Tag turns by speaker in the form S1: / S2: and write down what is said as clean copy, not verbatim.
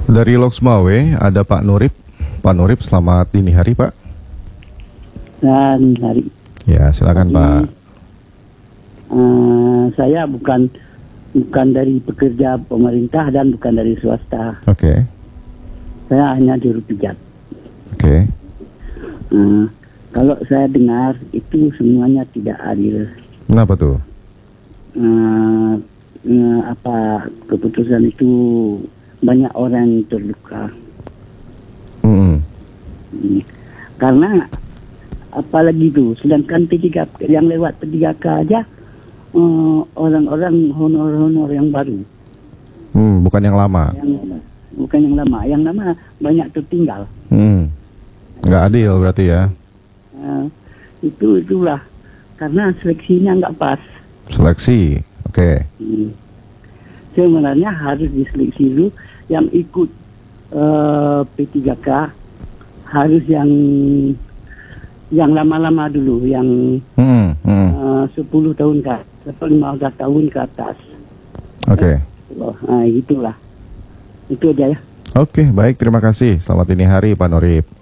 S1: Dari Loksmawe ada Pak Nurip. Pak Nurip, selamat dini hari Pak.
S2: Dan hari
S1: Ya, silakan Pak.
S2: saya bukan dari pekerja pemerintah dan bukan dari swasta.
S1: Oke.
S2: Saya hanya juru pijat.
S1: Oke.
S2: Kalau saya dengar itu semuanya tidak adil.
S1: Kenapa tuh?
S2: Keputusan itu banyak orang yang terluka. Karena apalagi itu, sedangkan P3 yang lewat P3K aja orang-orang honor-honor yang baru.
S1: Bukan yang lama.
S2: Bukan yang lama. Yang lama banyak tertinggal.
S1: Nggak adil berarti ya?
S2: Itulah karena seleksinya nggak pas.
S1: Seleksi, oke.
S2: Sebenarnya harus diseleksi dulu yang ikut P3K, harus yang lama-lama dulu, yang 10 tahun ke atas, 15 tahun ke atas.
S1: Oke.
S2: Itulah. Itu aja ya.
S1: Oke, baik, terima kasih. Selamat dini hari Pak Nurip.